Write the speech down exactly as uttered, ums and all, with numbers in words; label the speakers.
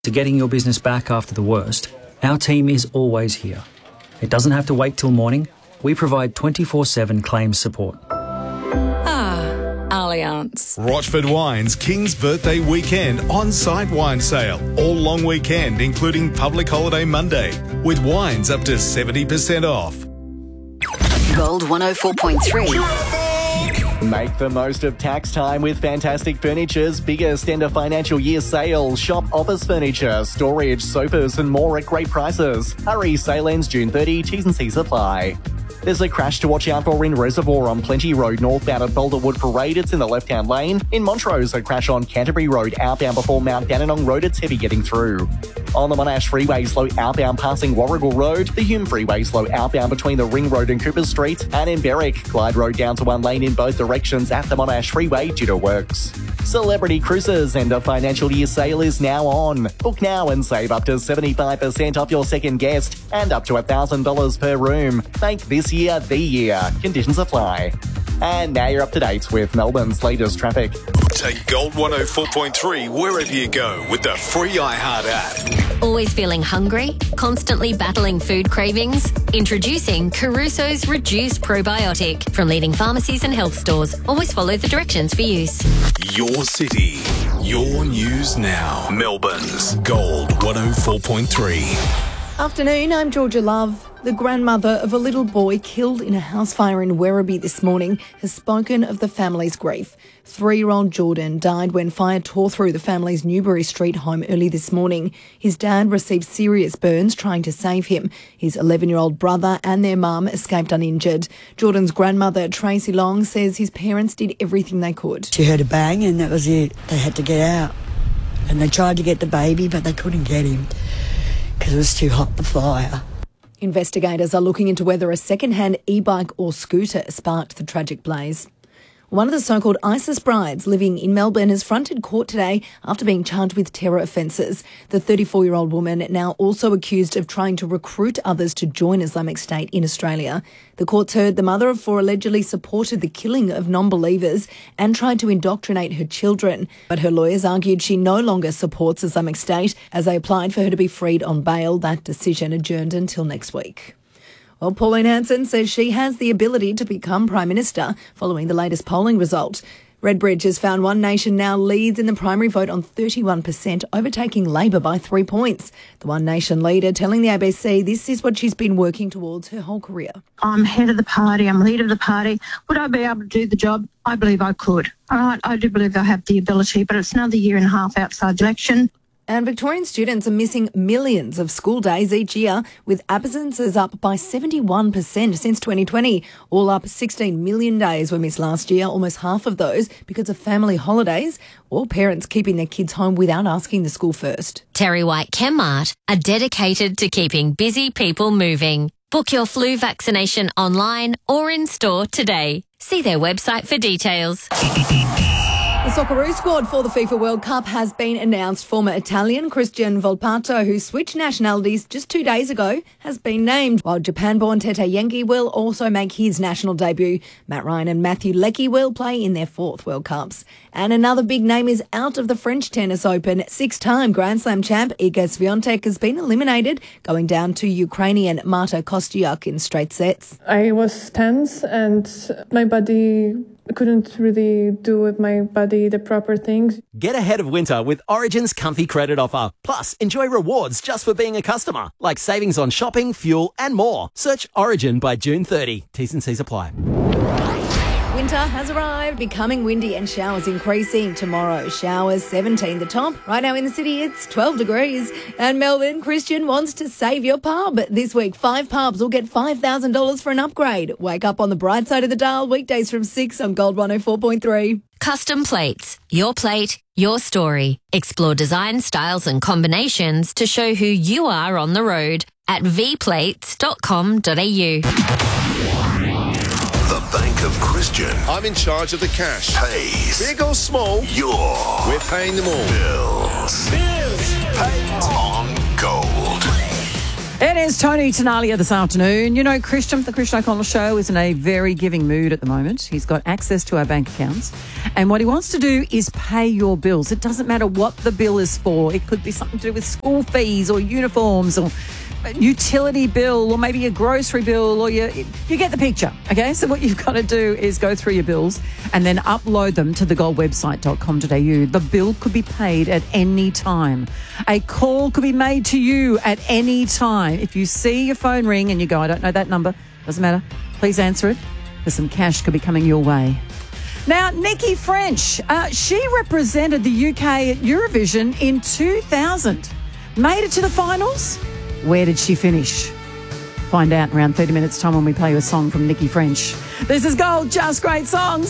Speaker 1: to getting your business back after the worst, our team is always here. It doesn't have to wait till morning. We provide twenty-four seven claims support.
Speaker 2: Ah, Allianz.
Speaker 3: Rochford Wines King's Birthday Weekend on-site wine sale. All long weekend, including public holiday Monday, with wines up to seventy percent off.
Speaker 4: Gold one oh four point three.
Speaker 5: Make the most of tax time with Fantastic Furniture's biggest end of financial year sale. Shop office furniture, storage, sofas and more at great prices. Hurry, sale ends June thirtieth, T's and C's apply. There's a crash to watch out for in Reservoir on Plenty Road northbound at Boulderwood Parade. It's in the left-hand lane. In Montrose, a crash on Canterbury Road outbound before Mount Dandenong Road. It's heavy getting through. On the Monash Freeway, slow outbound passing Warrigal Road. The Hume Freeway, slow outbound between the Ring Road and Cooper Street. And in Berwick, Glide Road down to one lane in both directions at the Monash Freeway due to works. Celebrity Cruises end of financial year sale is now on. Book now and save up to seventy-five percent off your second guest and up to one thousand dollars per room. Make this year the year. Conditions apply. And now you're up to date with Melbourne's latest traffic.
Speaker 3: Take Gold one oh four point three wherever you go with the free iHeart app.
Speaker 2: Always feeling hungry? Constantly battling food cravings? Introducing Caruso's Reduced Probiotic from leading pharmacies and health stores. Always follow the directions for use.
Speaker 3: Your city, your news now. Melbourne's Gold one oh four point three.
Speaker 6: Afternoon, I'm Georgia Love. The grandmother of a little boy killed in a house fire in Werribee this morning has spoken of the family's grief. Three-year-old Jordan died when fire tore through the family's Newbury Street home early this morning. His dad received serious burns trying to save him. His eleven-year-old brother and their mum escaped uninjured. Jordan's grandmother, Tracy Long, says his parents did everything they could.
Speaker 7: She heard a bang and that was it. They had to get out. And they tried to get the baby, but they couldn't get him because it was too hot, the fire.
Speaker 6: Investigators are looking into whether a second-hand e-bike or scooter sparked the tragic blaze. One of the so-called ISIS brides living in Melbourne has fronted court today after being charged with terror offences. The thirty-four-year-old woman now also accused of trying to recruit others to join Islamic State in Australia. The courts heard the mother of four allegedly supported the killing of non-believers and tried to indoctrinate her children. But her lawyers argued she no longer supports Islamic State as they applied for her to be freed on bail. That decision adjourned until next week. Well, Pauline Hanson says she has the ability to become Prime Minister following the latest polling result. Redbridge has found One Nation now leads in the primary vote on thirty-one percent, overtaking Labor by three points. The One Nation leader telling the A B C this is what she's been working towards her whole career.
Speaker 8: I'm head of the party, I'm leader of the party. Would I be able to do the job? I believe I could. All right, I do believe I have the ability, but it's another year and a half outside the election.
Speaker 6: And Victorian students are missing millions of school days each year, with absences up by seventy-one percent since twenty twenty. All up, sixteen million days were missed last year, almost half of those because of family holidays or parents keeping their kids home without asking the school first.
Speaker 2: Terry White Chemmart are dedicated to keeping busy people moving. Book your flu vaccination online or in store today. See their website for details.
Speaker 6: The Socceroo squad for the FIFA World Cup has been announced. Former Italian Christian Volpato, who switched nationalities just two days ago, has been named, while Japan-born Tete Yengi will also make his national debut. Matt Ryan and Matthew Leckie will play in their fourth World Cups. And another big name is out of the French Tennis Open. Six-time Grand Slam champ Iga Swiatek has been eliminated, going down to Ukrainian Marta Kostyuk in straight sets.
Speaker 9: I was tense and my body couldn't really do with my body the proper things.
Speaker 10: Get ahead of winter with Origin's comfy credit offer. Plus, enjoy rewards just for being a customer, like savings on shopping, fuel and more. Search Origin by June thirtieth. T's and C's apply.
Speaker 6: Winter has arrived, becoming windy and showers increasing tomorrow. Showers seventeen the top. Right now in the city it's twelve degrees. And Melbourne Christian wants to save your pub. This week five pubs will get five thousand dollars for an upgrade. Wake up on the bright side of the dial weekdays from six on Gold one oh four point three.
Speaker 2: Custom plates. Your plate, your story. Explore design, styles and combinations to show who you are on the road at v plates dot com dot a u.
Speaker 3: The Bank of Christian.
Speaker 11: I'm in charge of the cash.
Speaker 3: Pays.
Speaker 11: Big or small.
Speaker 3: Your.
Speaker 11: We're paying them all.
Speaker 3: Bills.
Speaker 11: Bills.
Speaker 3: Paid on Gold.
Speaker 6: It
Speaker 12: Billionaire's Tony Tenalia this afternoon. You know, Christian, the Christian O'Connell Show is in a very giving mood at the moment. He's got access to our bank accounts. And what he wants to do is pay your bills. It doesn't matter what the bill is for. It could be something to do with school fees or uniforms or utility bill or maybe a grocery bill or you, you get the picture, okay? So what you've got to do is go through your bills and then upload them to the gold website dot com dot a u. The bill could be paid at any time. A call could be made to you at any time. If you see your phone ring and you go, I don't know that number, doesn't matter, please answer it, because some cash could be coming your way. Now, Nikki French, uh, she represented the U K at Eurovision in two thousand. Made it to the finals. Where did she finish? Find out in around thirty minutes' time when we play you a song from Nikki French. This is Gold, Just Great Songs.